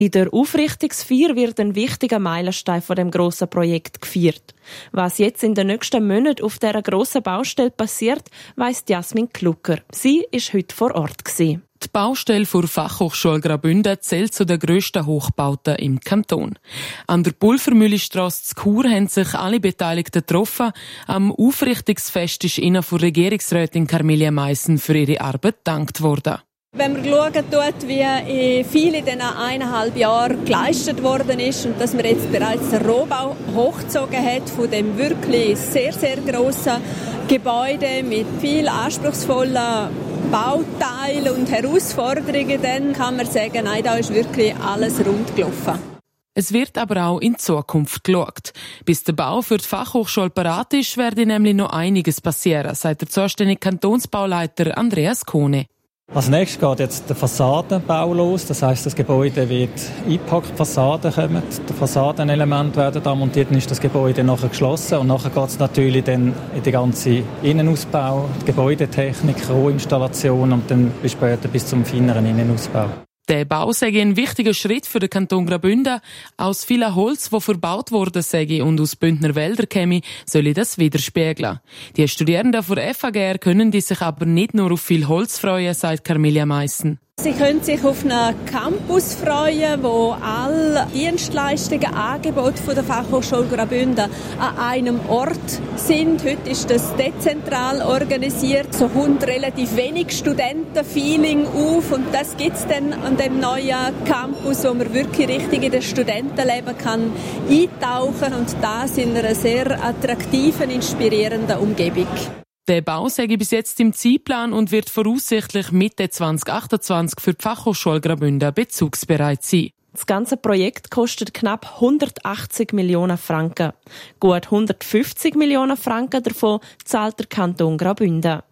In der Aufrichtungsfeier wird ein wichtiger Meilenstein von dem grossen Projekt gefeiert. Was jetzt in den nächsten Monaten auf dieser grossen Baustelle passiert, weiss Jasmin Klucker. Sie war heute vor Ort. Die Baustelle der Fachhochschule Graubünden zählt zu den grössten Hochbauten im Kanton. An der Pulvermühlestrasse zu Chur haben sich alle Beteiligten getroffen. Am Aufrichtungsfest ist ihnen von Regierungsrätin Carmelia Meissen für ihre Arbeit gedankt worden. Wenn man schaut, wie viel in diesen 1,5 Jahren geleistet worden ist und dass man jetzt bereits den Rohbau hochgezogen hat von dem wirklich sehr, sehr grossen Gebäude mit viel anspruchsvollen Bauteilen und Herausforderungen, dann kann man sagen, nein, da ist wirklich alles rund gelaufen. Es wird aber auch in Zukunft geschaut. Bis der Bau für die Fachhochschule bereit ist, werde nämlich noch einiges passieren, sagt der zuständige Kantonsbauleiter Andreas Kohne. Als nächstes geht jetzt der Fassadenbau los. Das heisst, das Gebäude wird eingepackt, Fassaden kommen, die Fassadenelemente werden da montiert, dann ist das Gebäude nachher geschlossen und nachher geht es natürlich dann in den ganzen Innenausbau, die Gebäudetechnik, Rohinstallation und dann bis später bis zum feineren Innenausbau. Der Bau sei ein wichtiger Schritt für den Kanton Graubünden. Aus vielem Holz, das verbaut worden sei und aus Bündner Wäldern käme, solle das widerspiegeln. Die Studierenden von FAGR können sich aber nicht nur auf viel Holz freuen, sagt Carmelia Meissen. Sie können sich auf einen Campus freuen, wo alle Dienstleistungen, Angebote von der Fachhochschule Graubünden an einem Ort sind. Heute ist das dezentral organisiert. So kommt relativ wenig Studentenfeeling auf und das gibt es dann an dem neuen Campus, wo man wirklich richtig in das Studentenleben kann eintauchen und das in einer sehr attraktiven, inspirierenden Umgebung. Der Bau sei bis jetzt im Zeitplan und wird voraussichtlich Mitte 2028 für die Fachhochschule Graubünden bezugsbereit sein. Das ganze Projekt kostet knapp 180 Millionen Franken. Gut 150 Millionen Franken davon zahlt der Kanton Graubünden.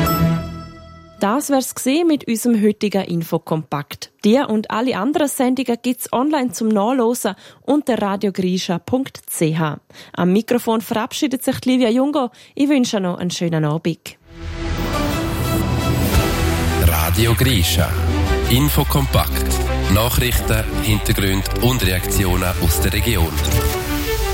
Das wär's gesehen mit unserem heutigen Infokompakt. Die und alle anderen Sendungen gibt's online zum Nachlesen unter radiogrischa.ch. Am Mikrofon verabschiedet sich Livia Jungo. Ich wünsche noch einen schönen Abend. Radio Grischa. Infokompakt. Nachrichten, Hintergründe und Reaktionen aus der Region.